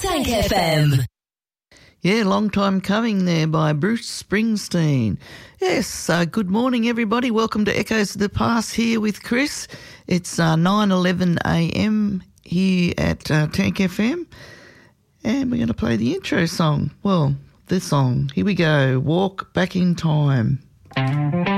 Tank FM. Yeah, long time coming there by Bruce Springsteen. Yes, good morning everybody. Welcome to Echoes of the Past here with Chris. It's 9:11 a.m. here at Tank FM, and we're going to play the intro song. Well, this song. Here we go, Walk Back in Time.